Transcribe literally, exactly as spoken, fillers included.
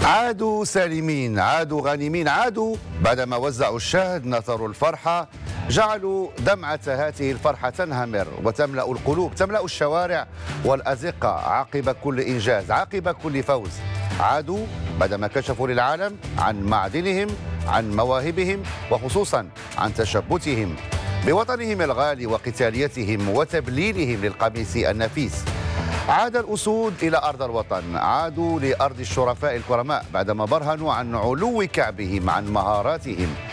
عادوا سالمين، عادوا غانمين، عادوا بعدما وزعوا الشهد، نثروا الفرحة، جعلوا دمعة هذه الفرحة تنهمر وتملأ القلوب، تملأ الشوارع والأزقة عقب كل إنجاز، عقب كل فوز. عادوا بعدما كشفوا للعالم عن معدنهم، عن مواهبهم، وخصوصا عن تشبثهم بوطنهم الغالي وقتاليتهم وتبليلهم للقميص النفيس. عاد الأسود إلى أرض الوطن، عادوا لأرض الشرفاء الكرماء بعدما برهنوا عن علو كعبهم، عن مهاراتهم،